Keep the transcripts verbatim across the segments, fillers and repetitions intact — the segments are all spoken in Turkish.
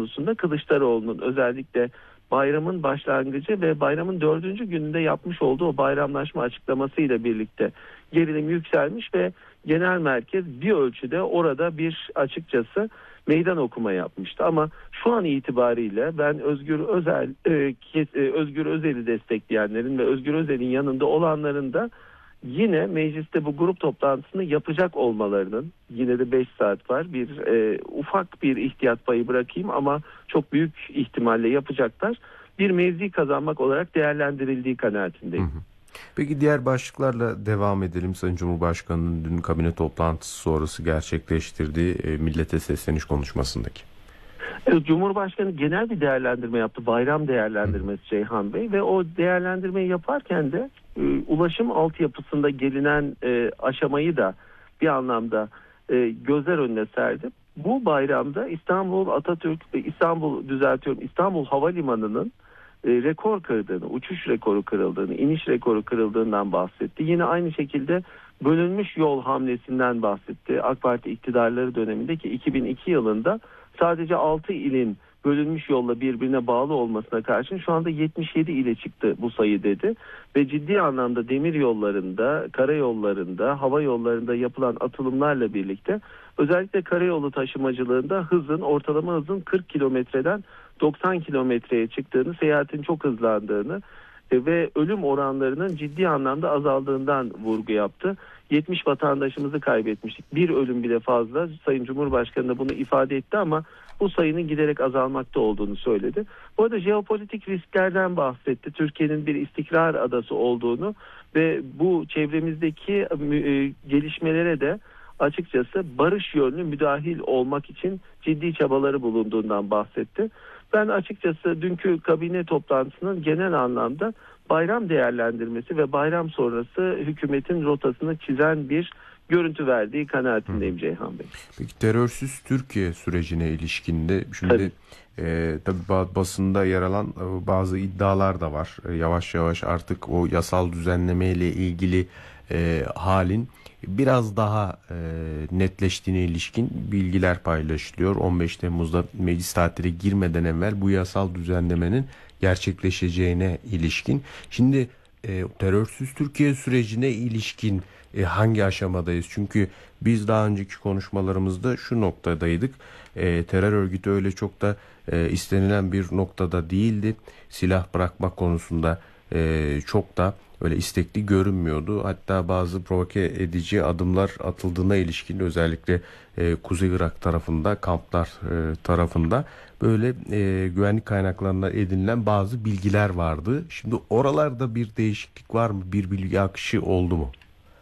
konusunda Kılıçdaroğlu'nun özellikle bayramın başlangıcı ve bayramın dördüncü gününde yapmış olduğu o bayramlaşma açıklamasıyla birlikte gerilim yükselmiş ve genel merkez bir ölçüde orada bir açıkçası meydan okuma yapmıştı. Ama şu an itibariyle ben Özgür Özel, e, kes, e, Özgür Özel'i destekleyenlerin ve Özgür Özel'in yanında olanların da yine mecliste bu grup toplantısını yapacak olmalarının, yine de beş saat var, bir e, ufak bir ihtiyat payı bırakayım ama çok büyük ihtimalle yapacaklar, bir mevzi kazanmak olarak değerlendirildiği kanaatindeyim. Hı hı. Peki diğer başlıklarla devam edelim. Sayın Cumhurbaşkanı'nın dün kabine toplantısı sonrası gerçekleştirdiği e, millete sesleniş konuşmasındaki. Evet, Cumhurbaşkanı genel bir değerlendirme yaptı. Bayram değerlendirmesi Ceyhan Bey ve o değerlendirmeyi yaparken de e, ulaşım altyapısında gelinen e, aşamayı da bir anlamda e, gözler önüne serdi. Bu bayramda İstanbul Atatürk, İstanbul düzeltiyorum İstanbul Havalimanı'nın e, rekor kırdığını, uçuş rekoru kırıldığını, iniş rekoru kırıldığından bahsetti. Yine aynı şekilde bölünmüş yol hamlesinden bahsetti. AK Parti iktidarları döneminde ki iki bin iki yılında sadece altı ilin bölünmüş yolla birbirine bağlı olmasına karşın şu anda yetmiş yedi ile çıktı bu sayı dedi. Ve ciddi anlamda demir yollarında, karayollarında, hava yollarında yapılan atılımlarla birlikte özellikle karayolu taşımacılığında hızın, ortalama hızın kırk kilometreden doksan kilometreye çıktığını, seyahatin çok hızlandığını ve ölüm oranlarının ciddi anlamda azaldığından vurgu yaptı. yetmiş vatandaşımızı kaybetmiştik. Bir ölüm bile fazla. Sayın Cumhurbaşkanı da bunu ifade etti ama bu sayının giderek azalmakta olduğunu söyledi. Bu arada jeopolitik risklerden bahsetti. Türkiye'nin bir istikrar adası olduğunu ve bu çevremizdeki gelişmelere de açıkçası barış yönlü müdahil olmak için ciddi çabaları bulunduğundan bahsetti. Ben açıkçası dünkü kabine toplantısının genel anlamda bayram değerlendirmesi ve bayram sonrası hükümetin rotasını çizen bir görüntü verdiği kanaatindeyim Ceyhan Bey. Peki terörsüz Türkiye sürecine ilişkinde şimdi tabii, e, tabii basında yer alan e, bazı iddialar da var. E, yavaş yavaş artık o yasal düzenleme ile ilgili e, halin biraz daha e, netleştiğine ilişkin bilgiler paylaşılıyor. on beş Temmuz'da meclis tatili girmeden evvel bu yasal düzenlemenin gerçekleşeceğine ilişkin. Şimdi e, terörsüz Türkiye sürecine ilişkin e, hangi aşamadayız? Çünkü biz daha önceki konuşmalarımızda şu noktadaydık. E, terör örgütü öyle çok da e, istenilen bir noktada değildi. Silah bırakma konusunda e, çok da öyle istekli görünmüyordu. Hatta bazı provoke edici adımlar atıldığına ilişkin özellikle e, Kuzey Irak tarafında, kamplar e, tarafında böyle e, güvenlik kaynaklarına edinilen bazı bilgiler vardı. Şimdi oralarda bir değişiklik var mı? Bir bilgi akışı oldu mu?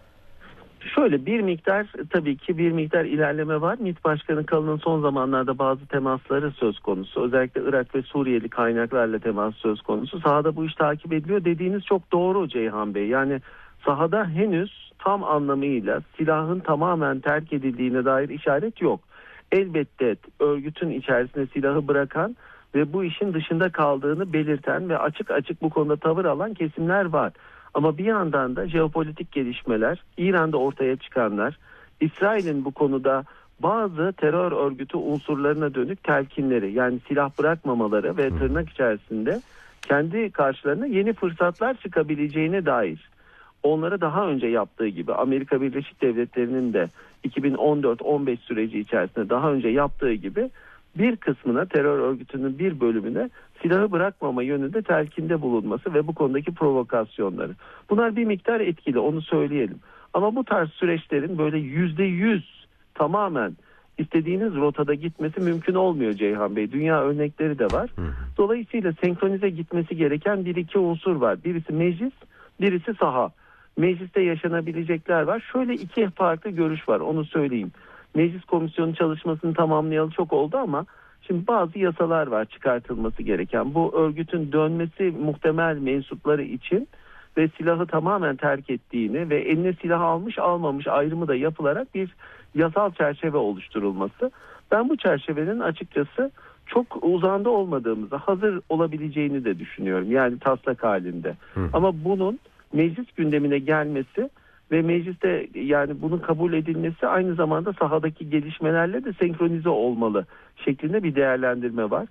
Şöyle bir miktar tabii ki bir miktar ilerleme var. MİT Başkanı Kalın'ın son zamanlarda bazı temasları söz konusu. Özellikle Irak ve Suriyeli kaynaklarla temas söz konusu. Sahada bu iş takip ediliyor. Dediğiniz çok doğru Ceyhan Bey. Yani sahada henüz tam anlamıyla silahın tamamen terk edildiğine dair işaret yok. Elbette örgütün içerisinde silahı bırakan ve bu işin dışında kaldığını belirten ve açık açık bu konuda tavır alan kesimler var. Ama bir yandan da jeopolitik gelişmeler, İran'da ortaya çıkanlar, İsrail'in bu konuda bazı terör örgütü unsurlarına dönük telkinleri, yani silah bırakmamaları ve tırnak içerisinde kendi karşılarına yeni fırsatlar çıkabileceğine dair, onları daha önce yaptığı gibi Amerika Birleşik Devletleri'nin de iki bin on dört on beş süreci içerisinde daha önce yaptığı gibi bir kısmına, terör örgütünün bir bölümüne silahı bırakmama yönünde telkinde bulunması ve bu konudaki provokasyonları. Bunlar bir miktar etkili, onu söyleyelim. Ama bu tarz süreçlerin böyle yüzde yüz tamamen istediğiniz rotada gitmesi mümkün olmuyor Ceyhan Bey. Dünya örnekleri de var. Dolayısıyla senkronize gitmesi gereken bir iki unsur var. Birisi meclis, birisi saha. Mecliste yaşanabilecekler var. Şöyle iki farklı görüş var, onu söyleyeyim. Meclis komisyonu çalışmasını tamamlayalı çok oldu ama şimdi bazı yasalar var çıkartılması gereken. Bu örgütün dönmesi muhtemel mensupları için ve silahı tamamen terk ettiğini ve eline silah almış almamış ayrımı da yapılarak bir yasal çerçeve oluşturulması. Ben bu çerçevenin açıkçası çok uzağında olmadığımızı, hazır olabileceğini de düşünüyorum. Yani taslak halinde. Hı. Ama bunun meclis gündemine gelmesi ve mecliste yani bunun kabul edilmesi aynı zamanda sahadaki gelişmelerle de senkronize olmalı şeklinde bir değerlendirme var.